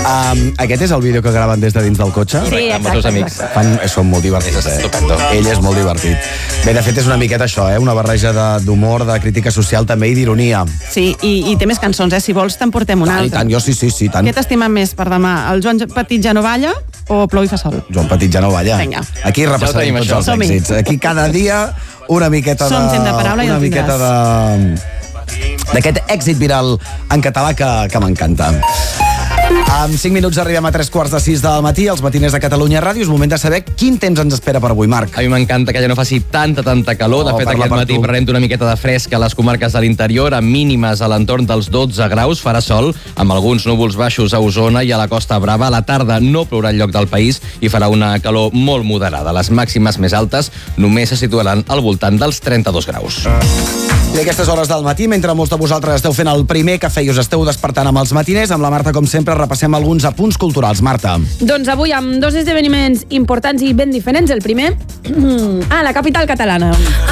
Aquest és el vídeo que graven des de dins del cotxe? Sí, Amb els seus amics. Són molt divertits, Ell és molt divertit. Bé, de fet, és una miqueta això, una barreja d'humor, de crítica social també i d'ironia. Sí, i té més cançons, si vols te'n portem una altra. I tant, jo sí, tant. Què t'estima més per demà? El Joan Petit ja no balla o Plou i fa sol? Joan Petit ja no balla. Vinga. Aquí repassarem tots els Som-hi. èxits. Aquí cada dia una miqueta de... Som gent de paraula i una ho miqueta d'aquest èxit viral en català que m'encanta. En 5 minuts arribem a 3:45 del matí, als matiners de Catalunya Ràdio. És moment de saber quin temps ens espera per avui, Marc. A mi m'encanta que ja no faci tanta calor. De fet, aquest matí parlarem d'una miqueta de fresc a les comarques de l'interior, amb mínimes a l'entorn dels 12 graus. Farà sol, amb alguns núvols baixos a Osona i a la Costa Brava. A la tarda no plourà enlloc del país i farà una calor molt moderada. Les màximes més altes només se situaran al voltant dels 32 graus. I a aquestes hores del matí, mentre molts de vosaltres esteu fent el primer cafè i us esteu despertant amb els matiners, amb la Marta, com sempre, repassem alguns apunts culturals. Marta. Doncs avui amb dos esdeveniments importants i ben diferents. El primer, a la capital catalana.